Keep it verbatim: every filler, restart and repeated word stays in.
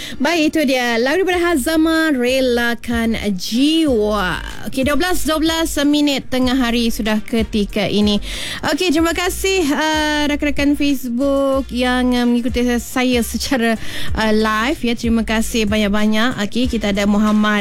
Baik, itu dia lagu daripada Hazama, Relakan Jiwa. Okey, dua belas dua belas minit tengah hari sudah ketika ini. Okey, terima kasih uh, rakan-rakan Facebook yang uh, mengikuti saya secara uh, live ya. Terima kasih banyak-banyak. Okey, kita ada Muhammad